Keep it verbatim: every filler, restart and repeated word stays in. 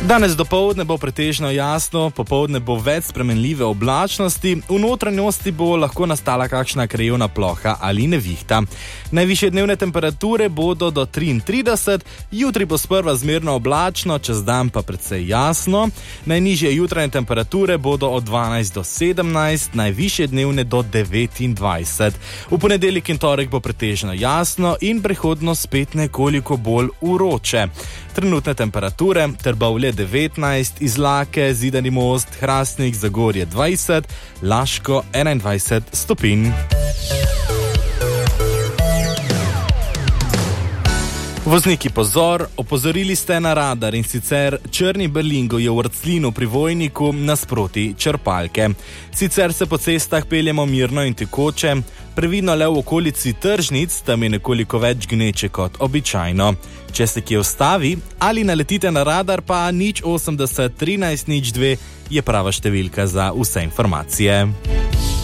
Danes dopoldne bo pretežno jasno, popoldne bo več spremenljive oblačnosti, v notranjosti bo lahko nastala kakšna krajevna ploha ali nevihta. Najvišje dnevne temperature bodo do triintrideset, jutri bo sprva zmerno oblačno, čez dan pa precej jasno. Najnižje jutranje temperature bodo od dvanajst do sedemnajst, najvišje dnevne do devetindvajset. V ponedeljek in torek bo pretežno jasno in prehodno spet nekoliko bolj vroče. Trenutne temperature: Trbovlje devetnajst, Izlake, Zidani Most, Hrastnik, Zagorje dvajset, Laško enaindvajset stopinj. Vozniki pozor, opozorili ste na radar, in sicer črni berlingo je v Rclinu pri Vojniku nasproti črpalke. Sicer se po cestah peljemo mirno in tekoče, previdno le v okolici tržnic, tam je nekoliko več gneče kot običajno. Če se kje ustavi ali naletite na radar, pa nič osemdeset trinajst nič dve je prava številka za vse informacije.